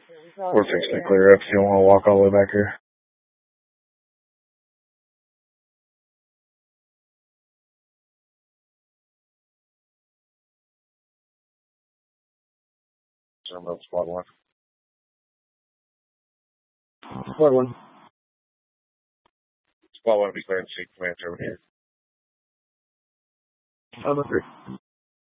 We're fixing to clear up, so you don't want to walk all the way back here. Squad 1. Squad 1. Squad 1 will be clearing seat command over here. I'm a 3.